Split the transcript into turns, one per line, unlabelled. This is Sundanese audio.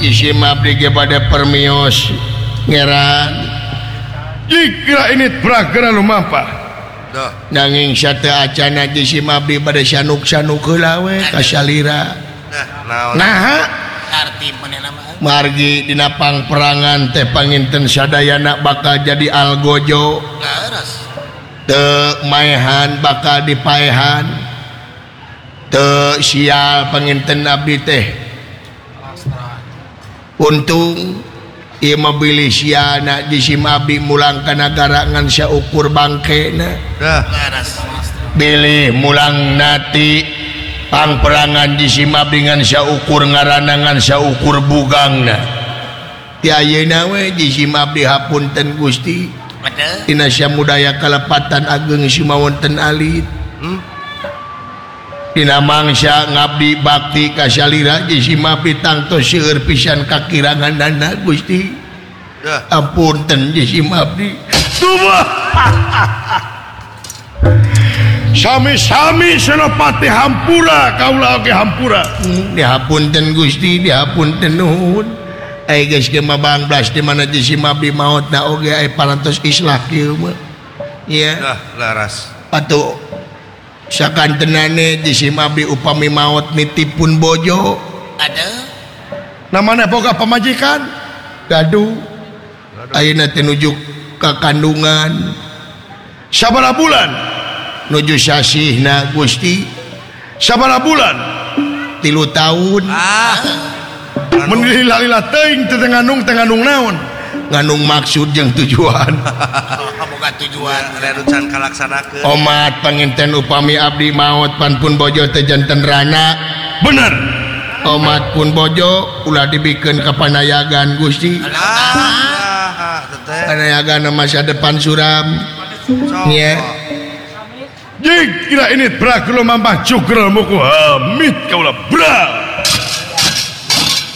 isi mabdi ge pada permios ngeran
jika ini prakara lumampah
nanging sate acana isi mabdi pada sanuk-sanuk heula we ka salira nah
arti manehna mah
margi dina pangperangan teh panginten sadayana bakal jadi algojo teu maehan bakal dipaehan teu sial panginten abdi teh untung ieu mah bilih siana jisim abdi mulang ka nagara ngan saukur bangkena bilih mulang nati pangperangan jisim abdi ngan saukur ngaranangan saukur bugangna ti ayeuna we jisim abdi hapunten Gusti tina samudaya kalepatan ageng simawonten alit dina mangsa ngabdi bakti ka salira jisim abdi tangtos seueur pisan kakiranganna Gusti apunten jisim abdi
tubuh sami-sami senopati hampura kaula oge hampura
dihapunten Gusti dihapunten nuhun guys ge mah banglas di mana jisim abdi maotna oge aya parantos islah kieu mah ya
laras
atuh sakantenane jisim abdi upami maot nitipun bojo
ada
namanya boga pamajikan
gaduh ayeuna teh nuju ka kandungan
sabaraha bulan
nuju sasihna Gusti
sabaraha bulan
3 tahun
mun lila teuing teu ngandung naon
ngandung maksud jeung tujuan
boga tujuan
renucan kalaksanakeun
omat panginten upami abdi maot pan pun bojo teh janten rana
bener
omat pun bojo ulah dibikeun ka panayagan Gusti panayagan masa depan suram nya
jik kira ini bra kula mampah cukrel muku hamid kaula bra